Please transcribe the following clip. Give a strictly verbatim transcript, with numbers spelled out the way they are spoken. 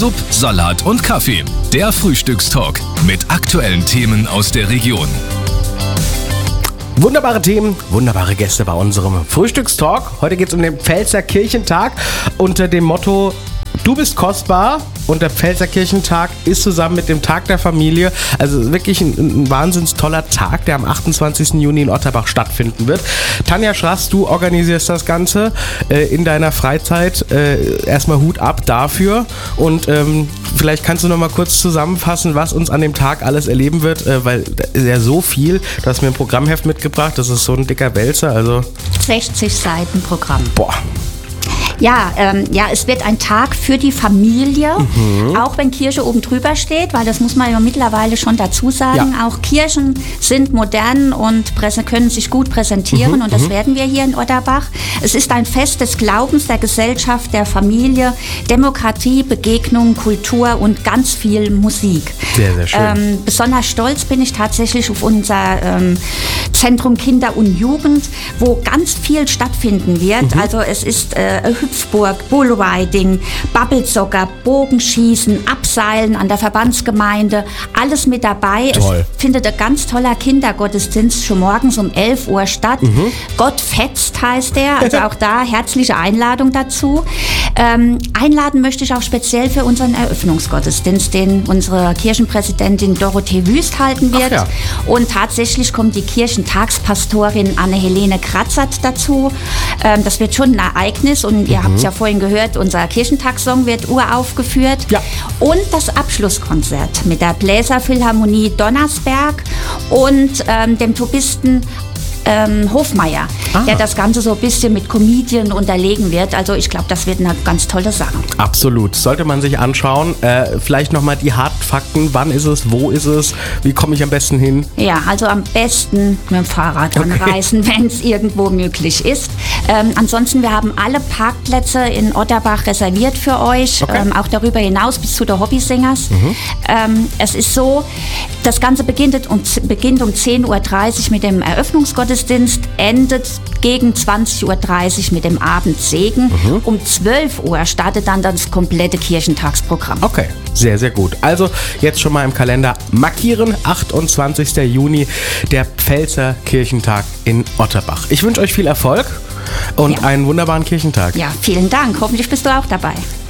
Sub, Salat und Kaffee. Der Frühstückstalk mit aktuellen Themen aus der Region. Wunderbare Themen, wunderbare Gäste bei unserem Frühstückstalk. Heute geht es um den Pfälzer Kirchentag unter dem Motto Du bist kostbar. Und der Pfälzer Kirchentag ist zusammen mit dem Tag der Familie, also wirklich ein, ein wahnsinns toller Tag, der am achtundzwanzigsten Juni in Otterbach stattfinden wird. Tanja Schrass, du organisierst das Ganze äh, in deiner Freizeit. Äh, erstmal Hut ab dafür und ähm, vielleicht kannst du noch mal kurz zusammenfassen, was uns an dem Tag alles erleben wird, äh, weil da ist ja so viel. Du hast mir ein Programmheft mitgebracht, das ist so ein dicker Wälzer, also sechzig Seiten Programm. Boah. Ja, ähm, ja, es wird ein Tag für die Familie, mhm. auch wenn Kirche oben drüber steht, weil das muss man ja mittlerweile schon dazu sagen. Ja. Auch Kirchen sind modern und präse- können sich gut präsentieren mhm. und das mhm. werden wir hier in Otterbach. Es ist ein Fest des Glaubens, der Gesellschaft, der Familie, Demokratie, Begegnung, Kultur und ganz viel Musik. Sehr, sehr schön. Ähm, besonders stolz bin ich tatsächlich auf unser ähm, Zentrum Kinder und Jugend, wo ganz viel stattfinden wird. Mhm. Also es ist äh, Hüpfburg, Bullriding, Babbelzocker, Bogenschießen, Abseilen an der Verbandsgemeinde, alles mit dabei. Toll. Es findet ein ganz toller Kindergottesdienst schon morgens um elf Uhr statt. Mhm. Gott fetzt heißt der, also auch da herzliche Einladung dazu. Ähm, einladen möchte ich auch speziell für unseren Eröffnungsgottesdienst, den unsere Kirchenpräsidentin Dorothee Wüst halten wird. Ja. Und tatsächlich kommt die Kirchentagspastorin Anne-Helene Kratzert dazu. Ähm, das wird schon ein Ereignis und ihr mhm. habt es ja vorhin gehört, unser Kirchentagssong wird uraufgeführt. Ja. Und das Abschlusskonzert mit der Bläserphilharmonie Donnersberg und ähm, dem Tubisten Ähm, Hofmeier, ah. der das Ganze so ein bisschen mit Comedian unterlegen wird. Also ich glaube, das wird eine ganz tolle Sache. Absolut. Sollte man sich anschauen. Äh, vielleicht nochmal die harten Fakten. Wann ist es? Wo ist es? Wie komme ich am besten hin? Ja, also am besten mit dem Fahrrad okay. anreisen, wenn es irgendwo möglich ist. Ähm, ansonsten, wir haben alle Parkplätze in Otterbach reserviert für euch. Okay. Ähm, auch darüber hinaus bis zu der Hobbysingers. Mhm. Ähm, es ist so, das Ganze beginnt um, beginnt um zehn Uhr dreißig mit dem Eröffnungsgottesdienst. Endet gegen zwanzig Uhr dreißig mit dem Abendsegen. Mhm. Um zwölf Uhr startet dann das komplette Kirchentagsprogramm. Okay, sehr, sehr gut. Also jetzt schon mal im Kalender markieren, achtundzwanzigsten Juni, der Pfälzer Kirchentag in Otterbach. Ich wünsche euch viel Erfolg und ja. einen wunderbaren Kirchentag. Ja, vielen Dank. Hoffentlich bist du auch dabei.